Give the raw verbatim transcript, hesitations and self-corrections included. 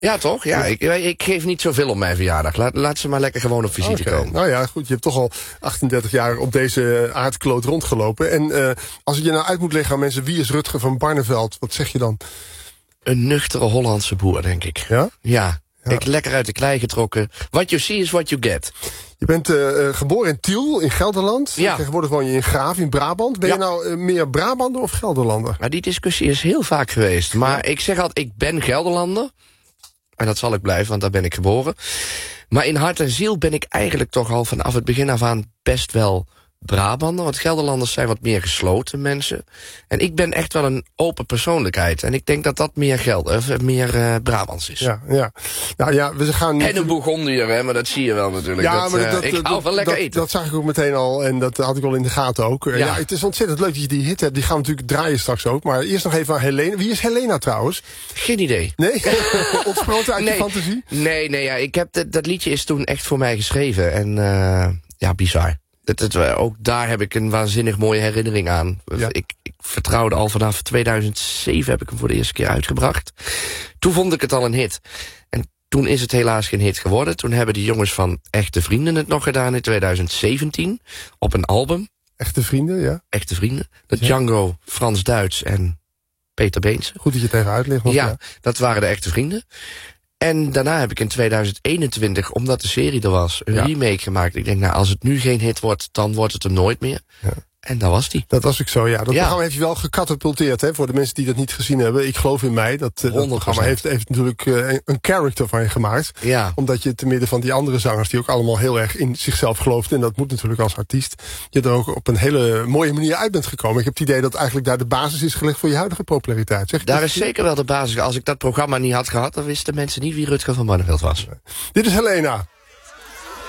Ja, toch? Ja, ik, ik geef niet zoveel op mijn verjaardag. Laat, laat ze maar lekker gewoon op visite okay. komen. Nou ja, goed. Je hebt toch al achtendertig jaar op deze aardkloot rondgelopen. En uh, als ik je nou uit moet leggen aan mensen, wie is Rutger van Barneveld? Wat zeg je dan? Een nuchtere Hollandse boer, denk ik. Ja? Ja. Ja. Ik lekker uit de klei getrokken. What you see is what you get. Je bent uh, geboren in Tiel, in Gelderland. Ja. Tegenwoordig woon je in Graaf, in Brabant. Ben ja. je nou uh, meer Brabander of Gelderlander? Nou, die discussie is heel vaak geweest. Maar ja. ik zeg altijd, ik ben Gelderlander. En dat zal ik blijven, want daar ben ik geboren. Maar in hart en ziel ben ik eigenlijk toch al vanaf het begin af aan best wel Brabander. Want Gelderlanders zijn wat meer gesloten mensen. En ik ben echt wel een open persoonlijkheid. En ik denk dat dat meer geld, of meer uh, Brabants is. Ja, ja. Nou ja, we gaan niet... En een Bourgondier, hè, maar dat zie je wel natuurlijk. Ja, dat, maar uh, dat, ik dat, hou van lekker dat, eten. Dat zag ik ook meteen al en dat had ik al in de gaten ook. Ja. Ja. ja, het is ontzettend leuk dat je die hit hebt. Die gaan we natuurlijk draaien straks ook. Maar eerst nog even aan Helena. Wie is Helena trouwens? Geen idee. Nee? Ontsproten uit nee. je fantasie? Nee, nee, ja, ik heb dat, dat liedje is toen echt voor mij geschreven. En uh, ja, bizar. Het, het, ook daar heb ik een waanzinnig mooie herinnering aan. Ja. Ik, ik vertrouwde al vanaf tweeduizend zeven heb ik hem voor de eerste keer uitgebracht. Toen vond ik het al een hit. En toen is het helaas geen hit geworden. Toen hebben de jongens van Echte Vrienden het nog gedaan in tweeduizend zeventien. Op een album. Echte Vrienden, ja. Echte Vrienden. Dat ja. Django, Frans Duits en Peter Beense. Goed dat je tegen uitlegt. Ja, ja, dat waren de Echte Vrienden. En daarna heb ik in tweeduizend eenentwintig, omdat de serie er was, een ja. remake gemaakt. Ik denk, nou, als het nu geen hit wordt, dan wordt het er nooit meer. Ja. En daar was die. Dat was ook zo, ja. Dat ja. programma heeft je wel gecatapulteerd, hè, voor de mensen die dat niet gezien hebben. Ik geloof in mij. Dat, dat programma heeft, heeft natuurlijk uh, een character van je gemaakt. Ja. Omdat je te midden van die andere zangers, die ook allemaal heel erg in zichzelf geloofden. En dat moet natuurlijk als artiest. Je er ook op een hele mooie manier uit bent gekomen. Ik heb het idee dat eigenlijk daar de basis is gelegd voor je huidige populariteit. Zeg daar is zeker wel de basis. Als ik dat programma niet had gehad, dan wisten mensen niet wie Rutger van Barneveld was. Dit is Helena.